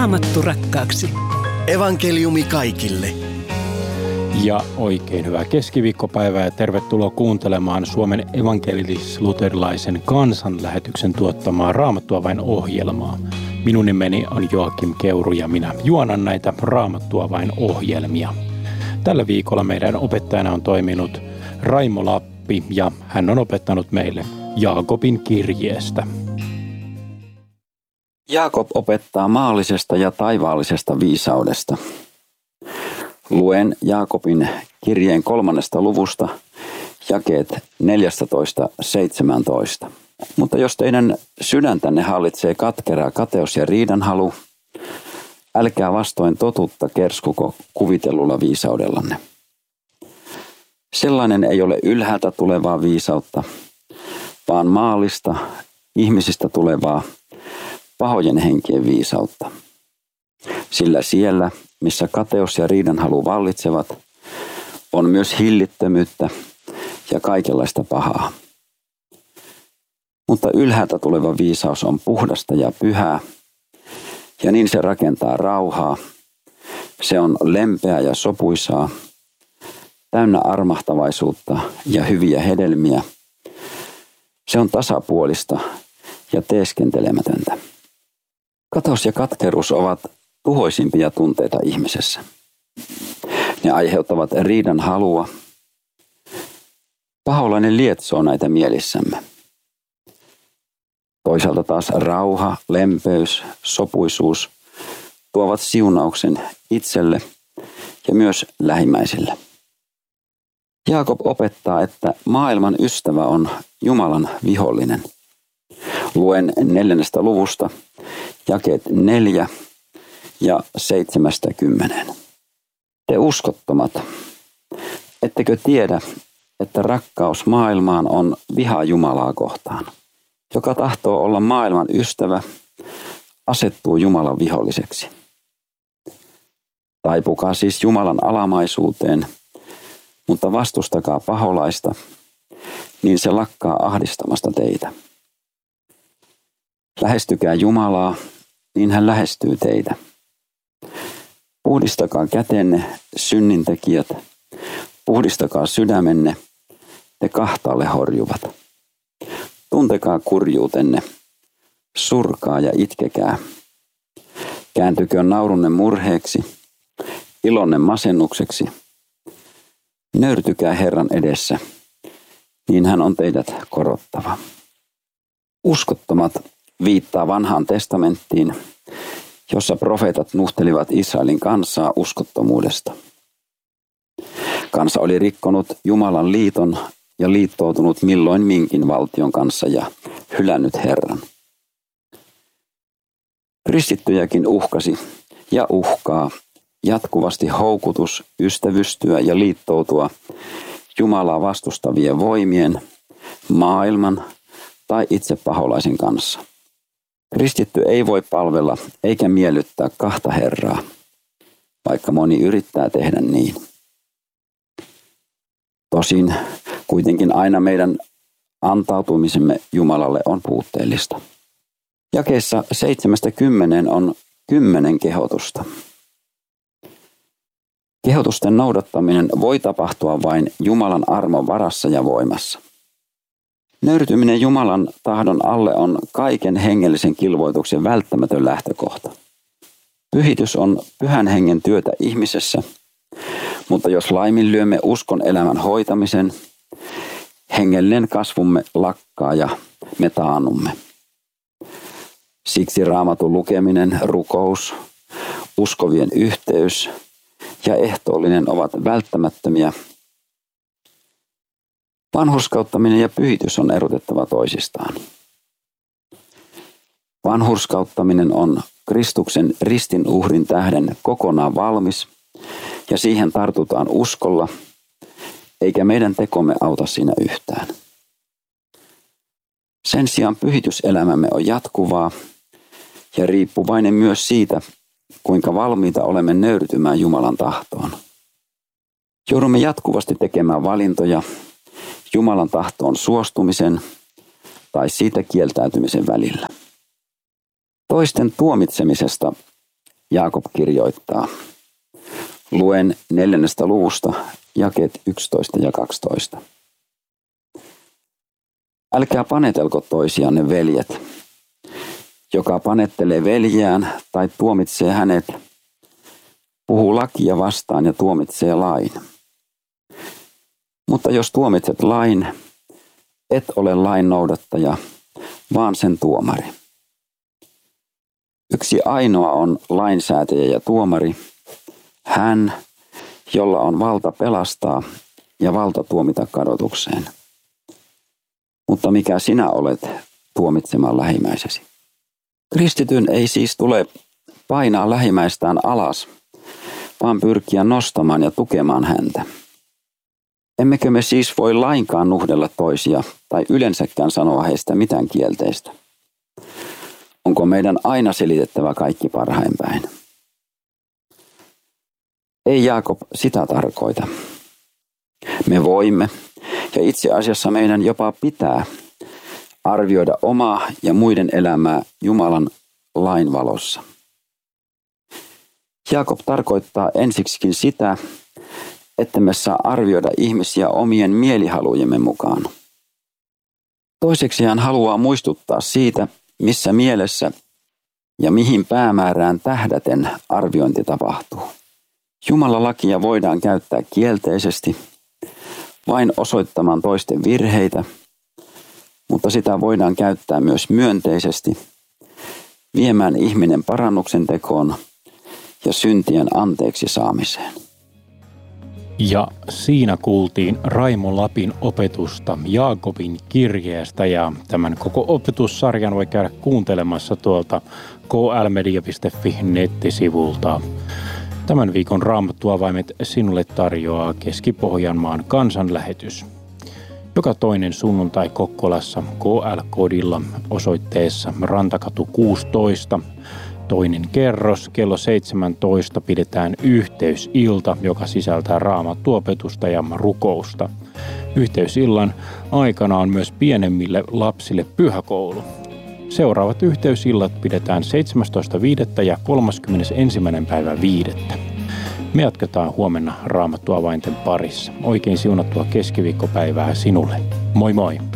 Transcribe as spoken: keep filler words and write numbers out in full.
Raamattu rakkaaksi. Evankeliumi kaikille. Ja oikein hyvää keskiviikkopäivää ja tervetuloa kuuntelemaan Suomen evankelis-luterilaisen kansanlähetyksen tuottamaa Raamattua vain -ohjelmaa. Minun nimeni on Joakim Keuru ja minä juonan näitä Raamattua vain -ohjelmia. Tällä viikolla meidän opettajana on toiminut Raimo Lappi ja hän on opettanut meille Jaakobin kirjeestä. Jaakob opettaa maallisesta ja taivaallisesta viisaudesta. Luen Jaakobin kirjeen kolmannesta luvusta jakeet neljätoista seitsemäntoista. Mutta jos teidän sydäntänne hallitsee katkera kateus ja riidanhalu, älkää vastoin totuutta kerskuko kuvitellulla viisaudellanne. Sellainen ei ole ylhäältä tulevaa viisautta, vaan maallista, ihmisistä tulevaa, pahojen henkien viisautta. Sillä siellä, missä kateus ja riidanhalu vallitsevat, on myös hillittömyyttä ja kaikenlaista pahaa. Mutta ylhäältä tuleva viisaus on puhdasta ja pyhää, ja niin se rakentaa rauhaa. Se on lempeää ja sopuisaa, täynnä armahtavaisuutta ja hyviä hedelmiä. Se on tasapuolista ja teeskentelemätöntä. Kateus ja katkeruus ovat tuhoisimpia tunteita ihmisessä. Ne aiheuttavat riidan halua. Paholainen lietsoo näitä mielissämme. Toisaalta taas rauha, lempeys, sopuisuus tuovat siunauksen itselle ja myös lähimmäisille. Jaakob opettaa, että maailman ystävä on Jumalan vihollinen. Luen neljännestä luvusta jakeet neljä ja seitsemästä kymmeneen. Te uskottomat, ettekö tiedä, että rakkaus maailmaan on viha Jumalaa kohtaan? Joka tahtoo olla maailman ystävä, asettuu Jumalan viholliseksi. Taipukaa siis Jumalan alamaisuuteen, mutta vastustakaa paholaista, niin se lakkaa ahdistamasta teitä. Lähestykää Jumalaa, niin hän lähestyy teitä. Puhdistakaa kätenne, synnintekijät, puhdistakaa sydämenne, te kahtaalle horjuvat. Tuntekaa kurjuutenne, surkaa ja itkekää. Kääntyköön naurunne murheeksi, ilonne masennukseksi. Nöyrtykää Herran edessä, niin hän on teidät korottava. Uskottomat viittaa vanhaan testamenttiin, jossa profeetat nuhtelivat Israelin kansaa uskottomuudesta. Kansa oli rikkonut Jumalan liiton ja liittoutunut milloin minkin valtion kanssa ja hylännyt Herran. Kristittyjäkin uhkasi ja uhkaa jatkuvasti houkutus ystävystyä ja liittoutua Jumalaa vastustavien voimien, maailman tai itse paholaisen kanssa. Kristitty ei voi palvella eikä miellyttää kahta Herraa, vaikka moni yrittää tehdä niin. Tosin kuitenkin aina meidän antautumisemme Jumalalle on puutteellista. Jakeessa seitsemästä kymmeneen on kymmenen kehotusta. Kehotusten noudattaminen voi tapahtua vain Jumalan armon varassa ja voimassa. Nöyrtyminen Jumalan tahdon alle on kaiken hengellisen kilvoituksen välttämätön lähtökohta. Pyhitys on pyhän hengen työtä ihmisessä, mutta jos laiminlyömme uskon elämän hoitamisen, hengellinen kasvumme lakkaa ja me taannumme. Siksi Raamatun lukeminen, rukous, uskovien yhteys ja ehtoollinen ovat välttämättömiä. Vanhurskauttaminen ja pyhitys on erotettava toisistaan. Vanhurskauttaminen on Kristuksen ristin uhrin tähden kokonaan valmis ja siihen tartutaan uskolla, eikä meidän tekomme auta siinä yhtään. Sen sijaan pyhityselämämme on jatkuvaa ja riippuvainen myös siitä, kuinka valmiita olemme nöyrtymään Jumalan tahtoon. Joudumme jatkuvasti tekemään valintoja Jumalan tahtoon suostumisen tai siitä kieltäytymisen välillä. Toisten tuomitsemisesta Jaakob kirjoittaa. Luen neljännestä luvusta jakeet yksitoista ja kaksitoista. Älkää panetelko toisianne, veljet. Joka panettelee veljään tai tuomitsee hänet, puhuu lakia vastaan ja tuomitsee lain. Mutta jos tuomitset lain, et ole lain noudattaja, vaan sen tuomari. Yksi ainoa on lainsäätäjä ja tuomari, hän, jolla on valta pelastaa ja valta tuomita kadotukseen. Mutta mikä sinä olet tuomitsemaan lähimmäisesi? Kristityn ei siis tule painaa lähimmäistään alas, vaan pyrkiä nostamaan ja tukemaan häntä. Emmekö me siis voi lainkaan nuhdella toisia tai yleensäkään sanoa heistä mitään kielteistä? Onko meidän aina selitettävä kaikki parhain päin? Ei Jaakob sitä tarkoita. Me voimme, ja itse asiassa meidän jopa pitää, arvioida omaa ja muiden elämää Jumalan lain valossa. Jaakob tarkoittaa ensiksikin sitä, että me saa arvioida ihmisiä omien mielihalujemme mukaan. Toiseksi hän haluaa muistuttaa siitä, missä mielessä ja mihin päämäärään tähdäten arviointi tapahtuu. Jumalan lakia voidaan käyttää kielteisesti, vain osoittamaan toisten virheitä, mutta sitä voidaan käyttää myös myönteisesti, viemään ihminen parannuksen tekoon ja syntien anteeksi saamiseen. Ja siinä kuultiin Raimo Lapin opetusta Jaakobin kirjeestä, ja tämän koko opetussarjan voi käydä kuuntelemassa tuolta k l media piste f i nettisivulta. Tämän viikon Raamattuavaimet sinulle tarjoaa Keski-Pohjanmaan kansanlähetys. Joka toinen sunnuntai Kokkolassa K L-kodilla osoitteessa Rantakatu kuusitoista. Toinen kerros kello seitsemäntoista pidetään yhteysilta, joka sisältää raamattuopetusta ja rukousta. Yhteysillan aikana on myös pienemmille lapsille pyhäkoulu. Seuraavat yhteysillat pidetään seitsemästoista viidettä ja kolmaskymmenesensimmäinen päivä viidettä. Me jatketaan huomenna Raamattuavainten parissa. Oikein siunattua keskiviikkopäivää sinulle. Moi moi!